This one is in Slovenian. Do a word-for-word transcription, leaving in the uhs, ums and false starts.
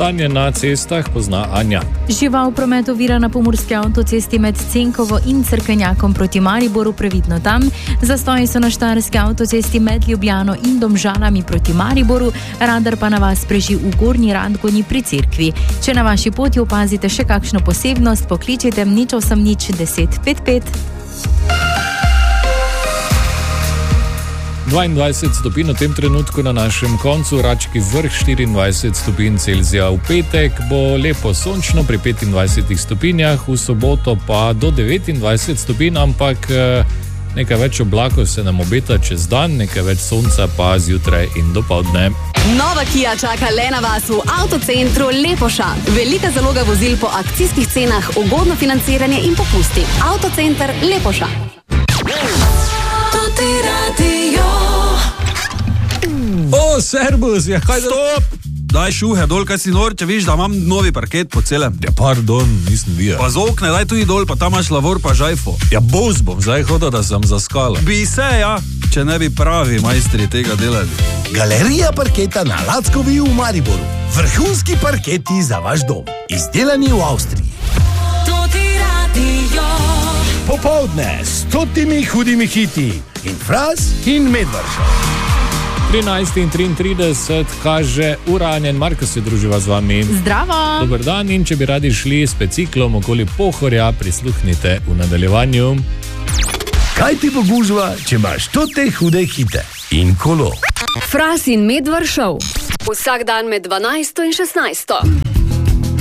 Stanje na cestah pozna Anja. Žival promet ovira na pomurski avtocesti med Cenkovo in Cerkenjakom proti Mariboru, previdno tam. Zastoji so na štajerski avtocesti med Ljubljano in Domžalami proti Mariboru, radar pa na vas preži v Gornji Radgoni pri cerkvi. Če na vaši poti opazite še kakšno posebnost, pokličite nič osem nič deset pet pet. dvaindvajset stopinj v tem trenutku na našem koncu, Rački vrh štiriindvajset stopinj Celzija. V petek bo lepo sončno pri petindvajsetih stopinjah, v soboto pa do devetindvajset stopinj, ampak nekaj več oblakov se nam obeta čez dan, nekaj več sonca pa zjutraj in dopoldne. Nova Kia čaka le na vas v Avtocentru Lepoša. Velika zaloga vozil po akcijskih cenah, ugodno financiranje in popusti. Avtocenter Lepoša. O, servus, ja, kaj da... Stop! Daj šuhe dol, kaj si nor, če viš, da imam novi parket po celem. Ja, pardon, nisem videl. Pa z okne, daj tudi dol, pa tam imaš lavor pa žajfo. Ja, boz bom, zdaj hoda, da sem zaskala. Bi se, ja, če ne bi pravi majstri tega delali. Galerija parketa na Lackovi v Mariboru. Vrhunski parketi za vaš dom. Izdelani v Avstriji. Popoldne s stotimi hudimi hiti. In Fras in Medvrža. trinajst in triintrideset kaže uranjen, Marko se druživa z vami. Zdravo! Dober dan, in če bi radi šli s biciklom okoli Pohorja, prisluhnite v nadaljevanju. Kaj ti bo gužva, če imaš tote hude hite in kolo? Fras in Medvrža. Vsak dan med dvanajsto in šestnajsto.